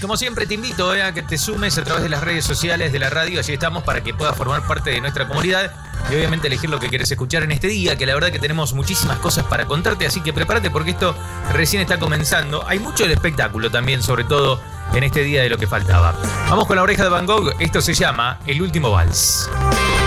como siempre te invito a que te sumes a través de las redes sociales de la radio. Allí estamos para que puedas formar parte de nuestra comunidad y obviamente elegir lo que quieres escuchar en este día, que la verdad que tenemos muchísimas cosas para contarte, así que prepárate porque esto recién está comenzando. Hay mucho del espectáculo también, sobre todo en este día de lo que faltaba. Vamos con La Oreja de Van Gogh. Esto se llama El Último Vals.